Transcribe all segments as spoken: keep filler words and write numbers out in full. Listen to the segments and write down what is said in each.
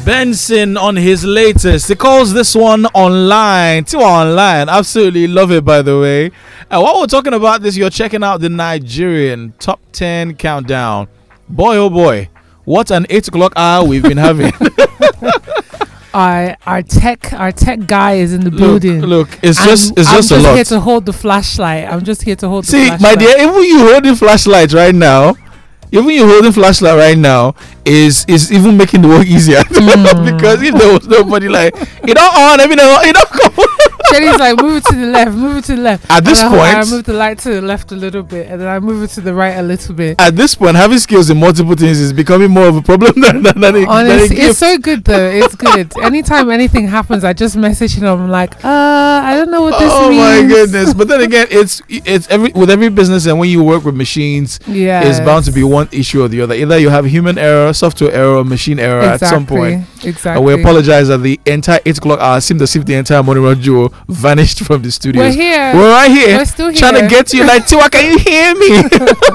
Benson on his latest. He calls this one Online. Two Online. Absolutely love it, by the way. And while we're talking about this, you're checking out the Nigerian Top ten Countdown. Boy, oh boy. What an eight o'clock hour we've been having. Our our tech our tech guy is in the building. Look, look it's and just it's I'm just, just a lot. I'm just here to hold the flashlight. I'm just here to hold See, the flashlight. my dear, even you holding flashlight right now, even you holding flashlight right now is is even making the work easier. Mm. Because if there was nobody like, you don't on, every now you don't come. Jenny's like, move it to the left, move it to the left. At this and point, I, I move the light to the left a little bit, and then I move it to the right a little bit. At this point, having skills in multiple things is becoming more of a problem than, than, than, Honestly, than it's so good though. It's good. Anytime anything happens, I just message him. I'm like, uh, I don't know what this oh means. Oh my goodness! But then again, it's it's every with every business, and when you work with machines, yeah, it's bound to be one issue or the other. Either you have human error, software error, or machine error exactly, at some point. Exactly. And we apologize that the entire eight o'clock hour seemed as if the entire morning run duo vanished from the studio. We're here. We're right here. We're still here. Trying to get to you like, Tiwa, can you hear me?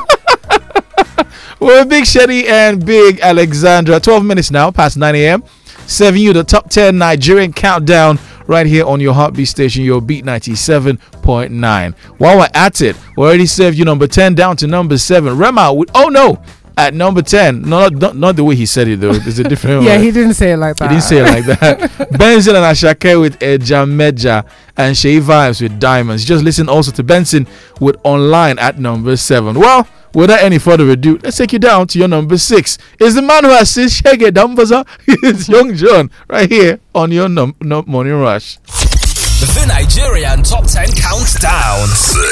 We're Big Shetty and Big Alexandra. twelve minutes now, past nine a.m. Serving you the top ten Nigerian countdown right here on your heartbeat station, your Beat ninety-seven point nine. While we're at it, we already served you number ten down to number seven. Rema with Oh No at number ten. No, not, not the way he said it though. It's a different yeah, way. he didn't say it like that. He didn't say it like that. Benson and Ashake with Eja Meja and Shea Vibes with Diamonds. Just listen also to Benson with Online at number seven. Well, without any further ado, let's take you down to your number six. It's the man who has said Shege Dambaza. It's Young John right here on your num- num- Morning Rush. The Nigerian Top ten Countdown. Six.